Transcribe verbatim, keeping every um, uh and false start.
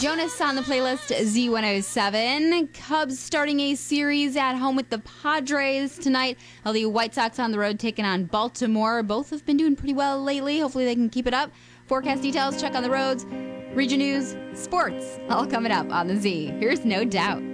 Jonas on the playlist, Z one oh seven. Cubs starting a series at home with the Padres tonight. While the White Sox on the road taking on Baltimore. Both have been doing pretty well lately. Hopefully they can keep it up. Forecast details, check on the roads. Region news, sports, all coming up on the Z. Here's No Doubt.